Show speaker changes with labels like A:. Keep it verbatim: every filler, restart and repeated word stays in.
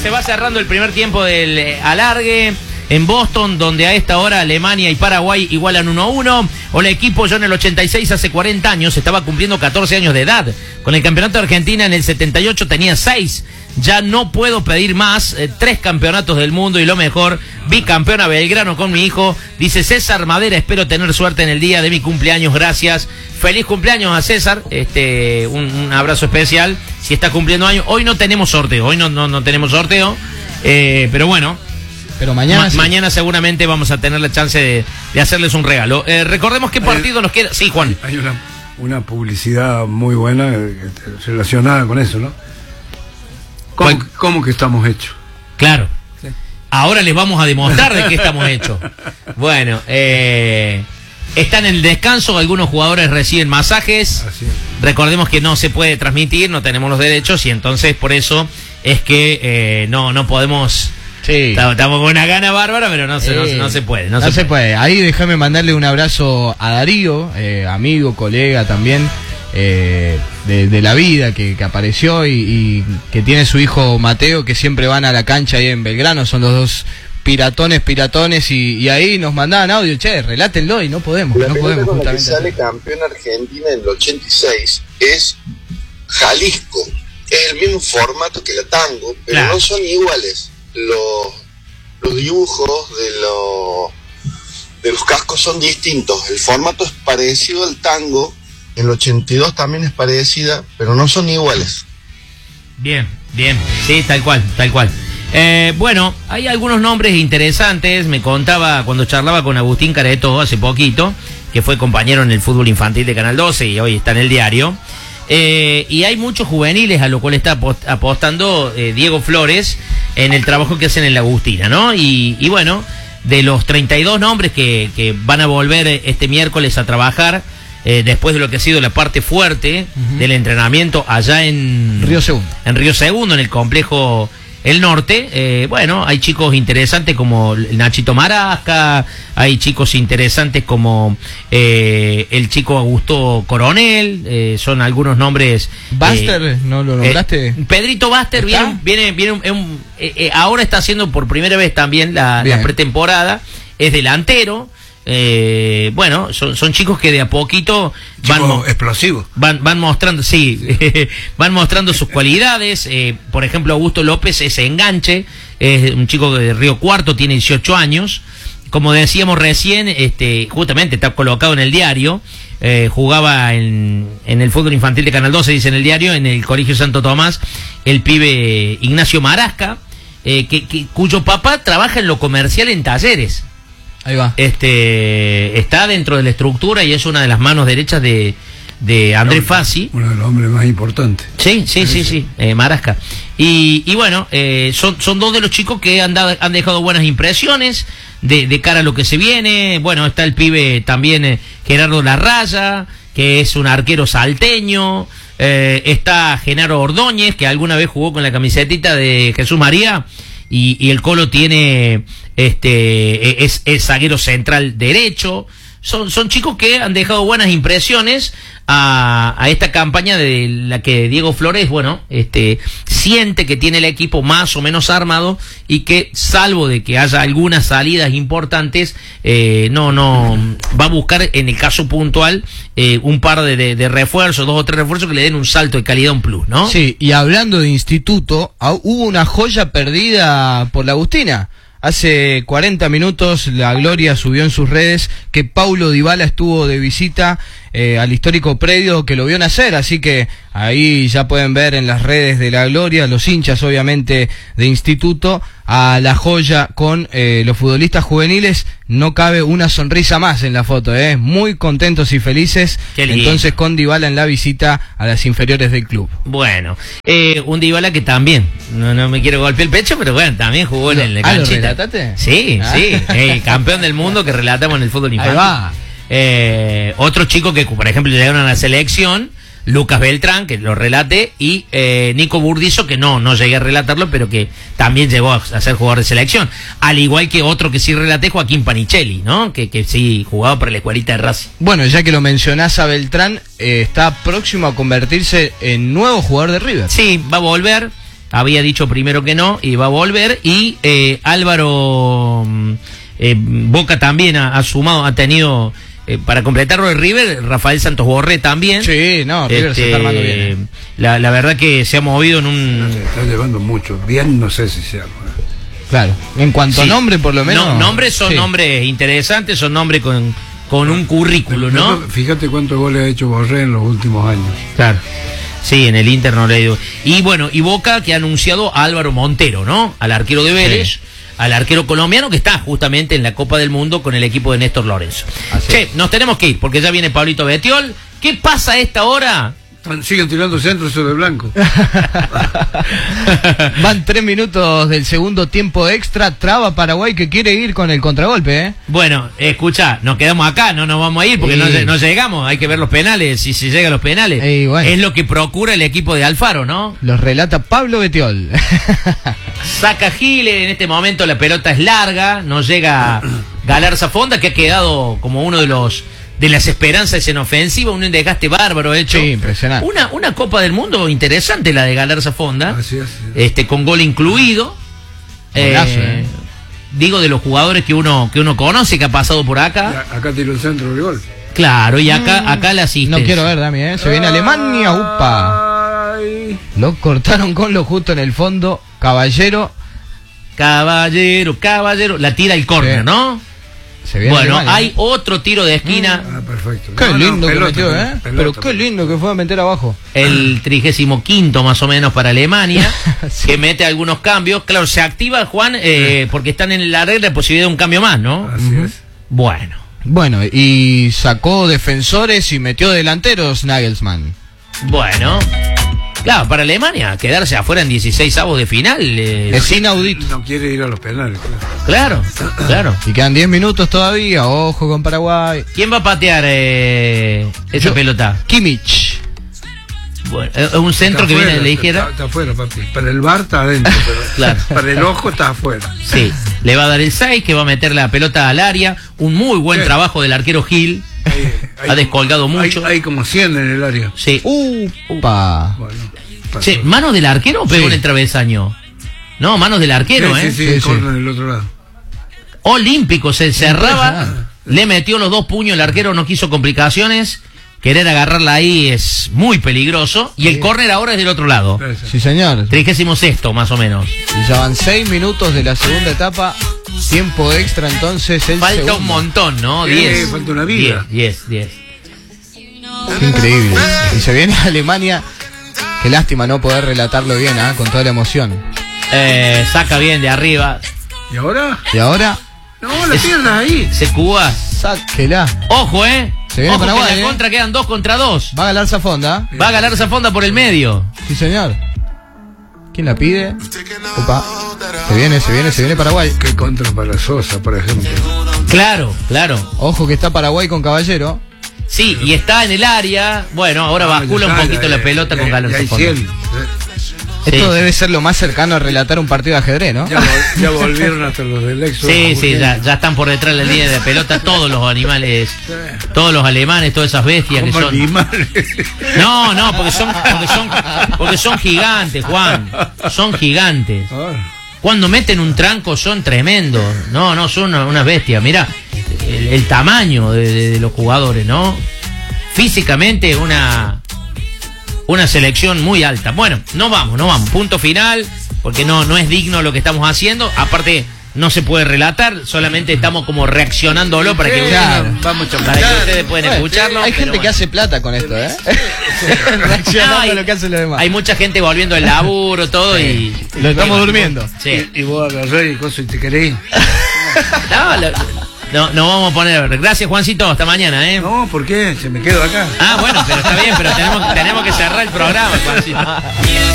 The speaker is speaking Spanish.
A: se va cerrando el primer tiempo del eh, alargue en Boston, donde a esta hora Alemania y Paraguay igualan uno a uno. O el equipo, yo en el ochenta y seis, hace cuarenta años, estaba cumpliendo catorce años de edad. Con el campeonato de Argentina en el setenta y ocho tenía seis. Ya no puedo pedir más, eh, tres campeonatos del mundo y lo mejor, bicampeón a Belgrano con mi hijo. Dice César Madera, espero tener suerte en el día de mi cumpleaños, gracias. Feliz cumpleaños a César, este, un, un abrazo especial, si está cumpliendo años. Hoy no tenemos sorteo, hoy no, no, no tenemos sorteo, eh, pero bueno.
B: Pero mañana
A: Ma
B: sí.
A: Mañana seguramente vamos a tener la chance de, de hacerles un regalo. Eh, recordemos qué partido
C: hay,
A: nos queda. Sí, Juan.
C: Hay una, una publicidad muy buena eh, relacionada con eso, ¿no? ¿Cómo, ¿Cómo que estamos hechos?
A: Claro. Sí. Ahora les vamos a demostrar de qué estamos hechos. Bueno, eh, están en el descanso, algunos jugadores reciben masajes.
C: Así es.
A: Recordemos que no se puede transmitir, no tenemos los derechos y entonces por eso es que eh, no, no podemos...
B: Sí.
A: Estamos con una gana bárbara, pero no se, sí. no, no se puede. No,
B: no
A: se,
B: se
A: puede.
B: puede. Ahí déjame mandarle un abrazo a Darío, eh, amigo, colega también, eh, de, de la vida, que, que apareció y, y que tiene su hijo Mateo, que siempre van a la cancha ahí en Belgrano, son los dos piratones, piratones, y, y ahí nos mandaban audio, che, relátenlo, y no podemos,
D: la
B: no podemos.
D: Con la que
B: justamente
D: sale campeón Argentina en el ochenta y seis es Jalisco. Es el mismo formato que la tango, pero claro, no son iguales. Los, los dibujos de los, de los cascos son distintos. El formato es parecido al tango. En el ochenta y dos también es parecida, pero no son iguales.
A: Bien, bien. Sí, tal cual, tal cual. Eh, bueno, hay algunos nombres interesantes. Me contaba cuando charlaba con Agustín Careto hace poquito, que fue compañero en el fútbol infantil de Canal doce y hoy está en el diario. Eh, y hay muchos juveniles a lo cual está apostando eh, Diego Flores en el trabajo que hacen en la Agustina, ¿no? Y, y bueno, de los treinta y dos nombres que, que van a volver este miércoles a trabajar, eh, después de lo que ha sido la parte fuerte uh-huh. del entrenamiento allá en
B: Río Segundo,
A: en Río Segundo, en el complejo El Norte, eh, bueno, hay chicos interesantes como Nachito Marasca, hay chicos interesantes como eh, el chico Augusto Coronel, eh, son algunos nombres.
B: Buster, eh, ¿no lo nombraste?
A: Eh, Pedrito Buster viene, viene, viene un, un, eh, eh, ahora está haciendo por primera vez también la, la pretemporada, es delantero. Eh, bueno, son, son chicos que de a poquito van
C: explosivos
A: van, van mostrando, sí, van mostrando sus cualidades. Eh, por ejemplo, Augusto López es enganche, es un chico de Río Cuarto, tiene dieciocho años. Como decíamos recién, este, justamente está colocado en el diario. Eh, jugaba en, en el fútbol infantil de Canal doce, dice en el diario, en el Colegio Santo Tomás, el pibe Ignacio Marasca, eh, que, que, cuyo papá trabaja en lo comercial en Talleres.
B: Ahí va.
A: Este, está dentro de la estructura y es una de las manos derechas de, de Andrés Fassi.
C: Uno de los hombres más importantes.
A: Sí, sí, sí, sí, eh, Marasca. Y, y bueno, eh, son, son dos de los chicos que han, dado, han dejado buenas impresiones de, de cara a lo que se viene. Bueno, está el pibe también, eh, Gerardo Larraya, que es un arquero salteño. Eh, está Genaro Ordóñez, que alguna vez jugó con la camisetita de Jesús María. Y, y el Colo tiene, este, es, es zaguero central derecho. Son, son chicos que han dejado buenas impresiones a, a esta campaña de la que Diego Flores, bueno, este, siente que tiene el equipo más o menos armado y que, salvo de que haya algunas salidas importantes, eh, no, no, va a buscar en el caso puntual eh, un par de, de, de refuerzos, dos o tres refuerzos que le den un salto de calidad, un plus, ¿no?
B: Sí, y hablando de instituto, hubo una joya perdida por la Agustina. Hace cuarenta minutos la Gloria subió en sus redes que Paulo Dybala estuvo de visita eh, al histórico predio que lo vio nacer, así que ahí ya pueden ver en las redes de la Gloria, los hinchas obviamente de instituto, a la joya con eh, los futbolistas juveniles. No cabe una sonrisa más en la foto, eh, muy contentos y felices entonces con Dybala en la visita a las inferiores del club.
A: Bueno, eh, un Dybala que también, no, no me quiero golpear el pecho, pero bueno, también jugó en el
B: ¿Ah, lo relataste?
A: Sí, ah. sí, el campeón del mundo que relatamos en el fútbol infantil. Ahí va. Eh, otro chico que, por ejemplo, llegaron a la selección, Lucas Beltrán, que lo relate, y eh, Nico Burdizo, que no, no llegué a relatarlo, pero que también llegó a, a ser jugador de selección. Al igual que otro que sí relaté, Joaquín Panichelli, ¿no? Que, que sí jugaba para la escuelita de Racing.
B: Bueno, ya que lo mencionás a Beltrán, eh, está próximo a convertirse en nuevo jugador de River.
A: Sí, va a volver. había dicho primero que no y va a volver. Y eh, Álvaro eh, Boca también ha, ha sumado, ha tenido, eh, para completarlo de River, Rafael Santos Borré también.
B: Sí, no, River
A: este,
B: se está armando bien. Eh.
A: La, la verdad que se ha movido en un...
C: Se está llevando mucho. Bien, no sé si se arma.
B: Claro, en cuanto
A: sí.
B: a nombre, por lo menos.
A: No, nombres son
B: sí.
A: nombres interesantes, son nombres con, con un currículo, ¿no?
C: Fíjate cuántos goles ha hecho Borré en los últimos años.
A: Claro. Sí, en el Inter no le digo. Y bueno, y Boca que ha anunciado a Álvaro Montero, ¿no? Al arquero de Vélez, sí. al arquero colombiano que está justamente en la Copa del Mundo con el equipo de Néstor Lorenzo. Che, nos tenemos que ir porque ya viene Pablito Betiol. ¿Qué pasa a esta hora?
C: Siguen tirando centros sobre blanco.
B: Van tres minutos del segundo tiempo extra. Traba Paraguay que quiere ir con el contragolpe, ¿eh?
A: Bueno, escucha, nos quedamos acá, no nos vamos a ir porque sí. no, no llegamos. Hay que ver los penales, si se llega a los penales.
B: Y bueno.
A: Es lo que procura el equipo de Alfaro, ¿no?
B: Los relata Pablo Betiol.
A: Saca Giles, en este momento la pelota es larga, no llega Galarza Fonda, que ha quedado como uno de los... de las esperanzas en ofensiva, un desgaste bárbaro hecho.
B: Sí, impresionante.
A: Una, una Copa del Mundo interesante la de Galarza Fonda,
C: así es, sí.
A: este con gol incluido.
B: Golazo,
A: eh,
B: eh.
A: Digo de los jugadores que uno que uno conoce, que ha pasado por acá.
C: Y acá tiró el centro de gol.
A: Claro, y acá, acá la asistencia.
B: No quiero ver, Dami, ¿eh? Se viene Alemania, upa. Ay. Lo cortaron con lo justo en el fondo. Caballero.
A: Caballero, caballero. La tira el córner, sí. ¿no?
B: Se viene
A: bueno,
B: Alemania.
A: hay otro tiro de esquina.
C: Ah, perfecto.
B: Qué
C: no,
B: lindo
C: no,
B: que
C: pelota,
B: metió, ¿eh?
C: Pelota,
B: Pero
C: pelota.
B: qué lindo que fue a meter abajo.
A: El trigésimo quinto más o menos para Alemania,
B: sí.
A: que mete algunos cambios. Claro, se activa, Juan, eh, porque están en la regla de posibilidad de un cambio más, ¿no?
C: Así uh-huh. es.
A: Bueno.
B: Bueno, y sacó defensores y metió delanteros Nagelsmann.
A: Bueno. Claro, para Alemania, quedarse afuera en dieciséis avos de final. Eh,
B: es inaudito.
C: No quiere ir a los penales. Claro,
A: claro. claro.
B: Y quedan diez minutos todavía, ojo con Paraguay.
A: ¿Quién va a patear eh, esa
B: Yo,
A: pelota?
B: Kimmich.
A: Bueno, es un centro
C: está
A: que
C: afuera,
A: viene de la izquierda.
C: Está, está afuera, papi. Para el bar está adentro, pero
A: claro.
C: para el ojo está afuera.
A: Sí, le va a dar el seis, que va a meter la pelota al área. Un muy buen sí. trabajo del arquero Gil. Hay, hay, ha descolgado mucho.
C: Hay, hay como cien en el área.
A: Sí.
B: Upa.
C: Bueno,
A: sí, ¿manos del arquero o pegó sí. en el travesaño? No, manos del arquero,
C: sí,
A: ¿eh?
C: Sí, sí,
B: sí,
C: corre
B: sí.
C: en el otro lado.
A: Olímpico, se cerraba, le metió los dos puños, el arquero no quiso complicaciones. Querer agarrarla ahí es muy peligroso. Y el córner ahora es del otro lado.
B: Sí, señor.
A: Trigésimo sexto, más o menos.
B: Y ya van seis minutos de la segunda etapa. Tiempo extra, entonces el
A: falta
B: segundo.
A: un montón, ¿no?
C: Sí,
A: diez.
C: falta una vida.
A: diez, diez.
B: Qué increíble. Y se viene Alemania. Qué lástima no poder relatarlo bien, ¿eh? Con toda la emoción.
A: Eh, saca bien de arriba.
C: ¿Y ahora?
B: ¿Y ahora?
C: No, la piernas ahí.
A: Se Cuba.
B: Sáquela.
A: Ojo, ¿eh?
B: Se viene
A: Ojo,
B: Paraguay,
A: que en la
B: ¿eh?
A: contra quedan dos contra dos.
B: Va a ganar Zafonda.
A: Va a ganar Zafonda por el medio.
B: Sí, señor. ¿Quién la pide? Opa. Se viene, se viene, se viene Paraguay.
C: Qué contra para Sosa, por ejemplo.
A: Claro, claro.
B: Ojo que está Paraguay con Caballero.
A: Sí, y está en el área. Bueno, ahora
C: Ah,
A: bascula
C: ya,
A: un poquito
C: ya,
A: la
C: ya,
A: pelota
C: ya,
A: con Galo
C: ya hay
A: Zafonda.
C: cien.
B: Esto
A: Sí.
B: debe ser lo más cercano a relatar un partido de ajedrez, ¿no?
C: Ya, vol- ya volvieron hasta los del Exo.
A: Sí, sí, ya, ya están por detrás de la línea de pelota todos los animales, todos los alemanes, todas esas bestias que
C: Como
A: son.
C: animales.
A: No, no, porque son, porque son, porque son gigantes, Juan. Son gigantes.
C: Ah,
A: Cuando meten un tranco son tremendos. No, no, son una- unas bestias. Mira el, el tamaño de, de- de los jugadores, ¿no? Físicamente una una selección muy alta. Bueno, no vamos, no vamos. Punto final, porque no, no es digno lo que estamos haciendo. Aparte, no se puede relatar, solamente estamos como reaccionándolo para que,
B: Claro.
A: ustedes, vamos a para que ustedes puedan
B: Bueno,
A: escucharlo.
B: hay
A: pero
B: gente
A: bueno.
B: que hace plata con esto, ¿eh? Reaccionando
A: No, hay-
B: a lo que hacen los demás.
A: Hay mucha gente volviendo al laburo, todo, y...
B: Lo estamos durmiendo.
A: Sí.
C: Y, y vos agarrás y cosas y te querés.
A: No, lo- no, no vamos a poner... Gracias, Juancito, hasta mañana, ¿eh?
C: No, ¿por qué? Se me quedo acá.
A: Ah, bueno, pero está bien, pero tenemos, tenemos que cerrar el programa, Juancito.